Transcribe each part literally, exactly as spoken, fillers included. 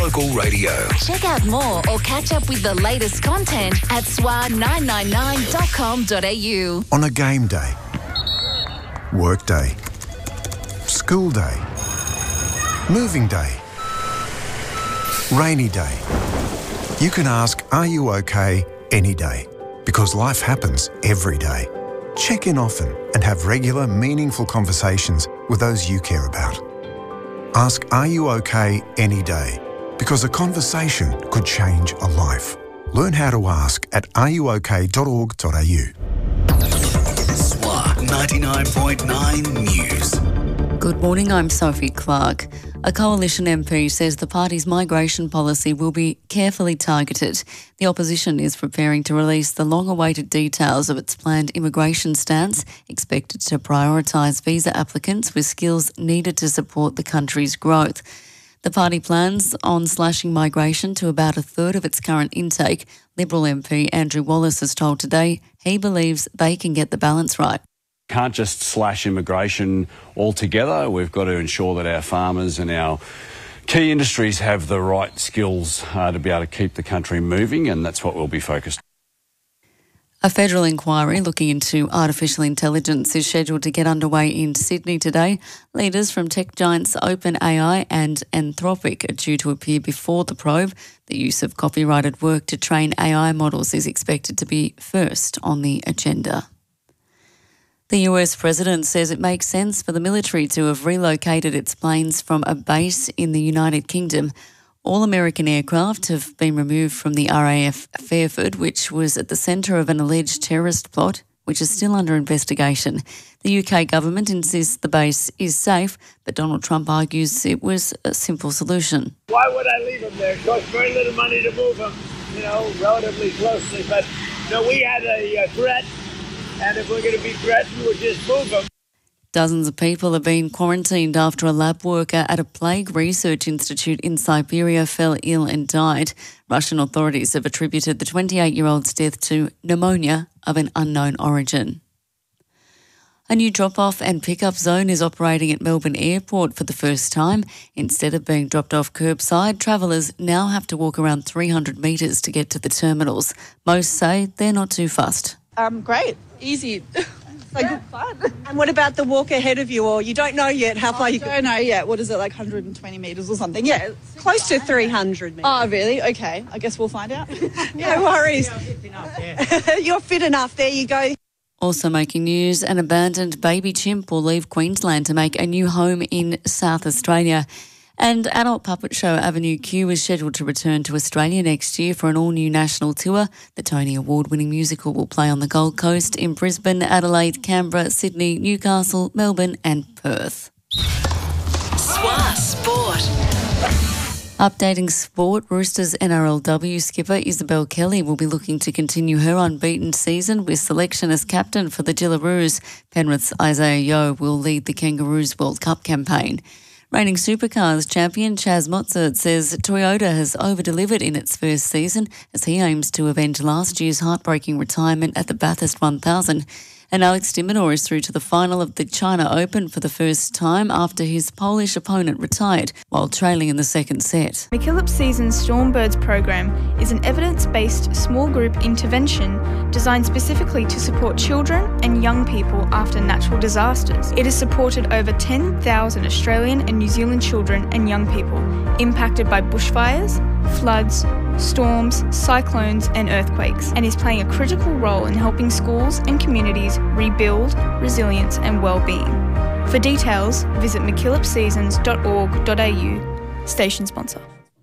local radio. Check out more or catch up with the latest content at S W A nine nine nine dot com dot a u. On a game day, work day, school day, moving day, rainy day. You can ask, are you okay, any day? Because life happens every day. Check in often and have regular, meaningful conversations with those you care about. Ask, are you okay, any day? Because a conversation could change a life. Learn how to ask at are you okay dot org dot a u. S W A ninety-nine point nine News. Good morning, I'm Sophie Clark. A Coalition M P says the party's migration policy will be carefully targeted. The opposition is preparing to release the long-awaited details of its planned immigration stance, expected to prioritise visa applicants with skills needed to support the country's growth. The party plans on slashing migration to about a third of its current intake. Liberal M P Andrew Wallace has told Today he believes they can get the balance right. Can't just slash immigration altogether. We've got to ensure that our farmers and our key industries have the right skills uh, to be able to keep the country moving, and that's what we'll be focused on. A federal inquiry looking into artificial intelligence is scheduled to get underway in Sydney today. Leaders from tech giants OpenAI and Anthropic are due to appear before the probe. The use of copyrighted work to train A I models is expected to be first on the agenda. The U S president says it makes sense for the military to have relocated its planes from a base in the United Kingdom. All American aircraft have been removed from the R A F Fairford, which was at the centre of an alleged terrorist plot, which is still under investigation. The U K government insists the base is safe, but Donald Trump argues it was a simple solution. Why would I leave them there? It costs very little money to move them, you know, relatively closely. But, no, we had a uh, threat. And if we're going to be threatened, we'll just move them. Dozens of people have been quarantined after a lab worker at a plague research institute in Siberia fell ill and died. Russian authorities have attributed the twenty-eight-year-old's death to pneumonia of an unknown origin. A new drop-off and pick-up zone is operating at Melbourne Airport for the first time. Instead of being dropped off curbside, travellers now have to walk around three hundred metres to get to the terminals. Most say they're not too fussed. Um, great. Easy. Like yeah. Fun. And what about the walk ahead of you, or you don't know yet how far I you don't know yet. What is it, like one hundred twenty metres or something? Yeah. Close to three hundred metres. Oh, really? Okay. I guess we'll find out. No worries. You're fit enough. There you go. Also making news, an abandoned baby chimp will leave Queensland to make a new home in South Australia. And adult puppet show Avenue Q is scheduled to return to Australia next year for an all-new national tour. The Tony Award-winning musical will play on the Gold Coast, in Brisbane, Adelaide, Canberra, Sydney, Newcastle, Melbourne and Perth. S W A Sport. Updating sport, Roosters N R L W skipper Isabel Kelly will be looking to continue her unbeaten season with selection as captain for the Jillaroos. Penrith's Isaiah Yeo will lead the Kangaroos World Cup campaign. Reigning Supercars champion Chaz Mozart says Toyota has over-delivered in its first season as he aims to avenge last year's heartbreaking retirement at the Bathurst one thousand. And Alex de Minaur is through to the final of the China Open for the first time after his Polish opponent retired while trailing in the second set. MacKillop Seasons Stormbirds program is an evidence-based small group intervention designed specifically to support children and young people after natural disasters. It has supported over ten thousand Australian and New Zealand children and young people impacted by bushfires, floods, storms, cyclones and earthquakes, and is playing a critical role in helping schools and communities rebuild resilience and well-being. For details, visit mackillop seasons dot org dot a u. Station sponsor.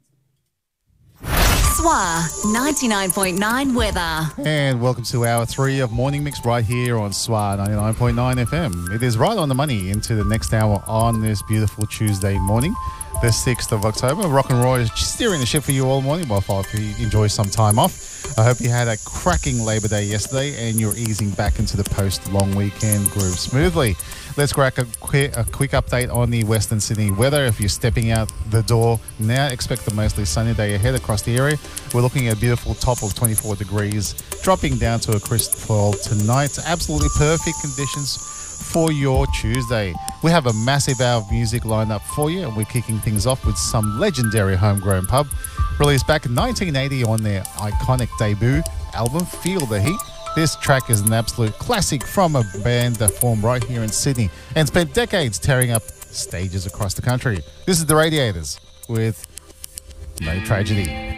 S W A ninety-nine point nine weather. And welcome to hour three of Morning Mix right here on S W A ninety-nine point nine F M. It is right on the money into the next hour on this beautiful Tuesday morning, the sixth of October. Rock and Roy is steering the ship for you all morning while you enjoy some time off. I hope you had a cracking Labor Day yesterday and you're easing back into the post-long weekend groove smoothly. Let's crack a quick, a quick update on the Western Sydney weather. If you're stepping out the door now, expect a mostly sunny day ahead across the area. We're looking at a beautiful top of twenty-four degrees, dropping down to a crisp twelve tonight. Absolutely perfect conditions for your Tuesday. We have a massive hour of music lined up for you, and we're kicking things off with some legendary homegrown pub, released back in nineteen eighty on their iconic debut album, Feel the Heat. This track is an absolute classic from a band that formed right here in Sydney and spent decades tearing up stages across the country. This is The Radiators with No Tragedy.